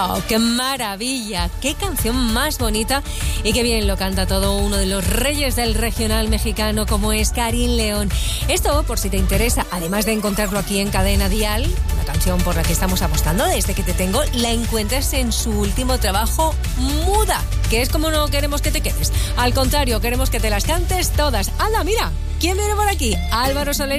Oh, ¡qué maravilla! ¡Qué canción más bonita! Y qué bien lo canta todo uno de los reyes del regional mexicano como es Karim León. Esto, por si te interesa, además de encontrarlo aquí en Cadena Dial, una canción por la que estamos apostando desde que te tengo, la encuentras en su último trabajo, Muda, que es como no queremos que te quedes. Al contrario, queremos que te las cantes todas. ¡Anda, mira! ¿Quién viene por aquí? Álvaro Soler.